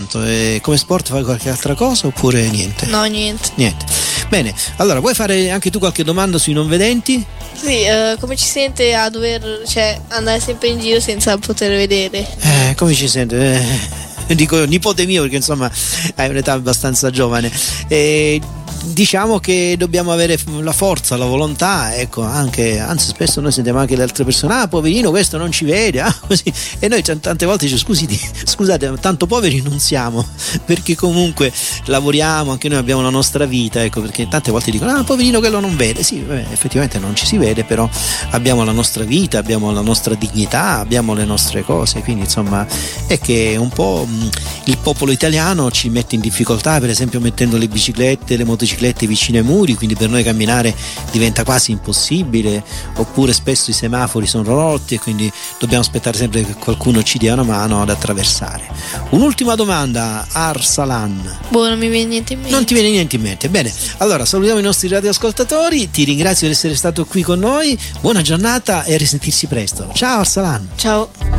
tanto. Come sport fai qualche altra cosa oppure niente? No, niente. Niente. Bene, allora vuoi fare anche tu qualche domanda sui non vedenti? Sì, come ci sente a dover, andare sempre in giro senza poter vedere? Come ci sente? Dico nipote mio perché insomma hai un'età abbastanza giovane. Diciamo che dobbiamo avere la forza, la volontà, ecco, anzi spesso noi sentiamo anche le altre persone: poverino, questo non ci vede, così, e noi tante volte diciamo scusate, tanto poveri non siamo, perché comunque lavoriamo, anche noi abbiamo la nostra vita, ecco, perché tante volte dicono poverino, quello non vede. Sì, effettivamente non ci si vede, però abbiamo la nostra vita, abbiamo la nostra dignità, abbiamo le nostre cose, quindi insomma è che un po' il popolo italiano ci mette in difficoltà, per esempio mettendo le biciclette, le motociclette vicino ai muri, quindi per noi camminare diventa quasi impossibile, oppure spesso i semafori sono rotti e quindi dobbiamo aspettare sempre che qualcuno ci dia una mano ad attraversare. Un'ultima domanda, Arsalan. Non mi viene niente in mente. Non ti viene niente in mente? Bene, allora salutiamo i nostri radioascoltatori, ti ringrazio di essere stato qui con noi, buona giornata e a risentirsi presto. Ciao Arsalan. Ciao.